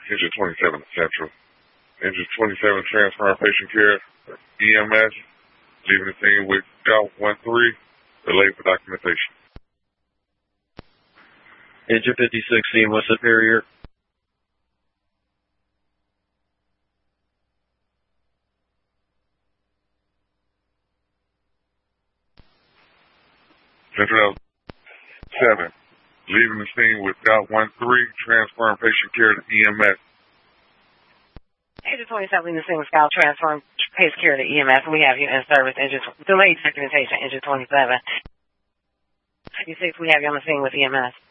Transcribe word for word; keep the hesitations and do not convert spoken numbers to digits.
Engine twenty-seven Central. Engine twenty-seven transferring patient care E M S. Leaving the scene with Scout one three. Delayed for documentation. Engine fifty-six, scene West Superior. Central seven. Leaving the scene with Scout one three. Transferring patient care to E M S. Engine twenty-seven, leaving the scene with Scout, transferring patient care to E M S. We have you in service. Engine delayed documentation. Engine twenty-seven. fifty-six, we have you on the scene with E M S.